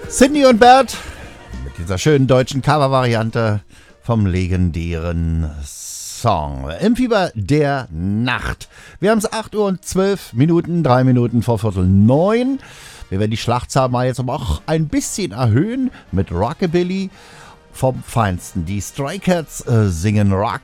Cindy und Bert mit dieser schönen deutschen Cover-Variante vom legendären Song Im Fieber der Nacht. Wir haben es 8 Uhr und 12 Minuten, 3 Minuten vor Viertel 9. Wir werden die Schlachtzahl mal jetzt aber auch ein bisschen erhöhen mit Rockabilly vom Feinsten. Die Stray Cats singen Rock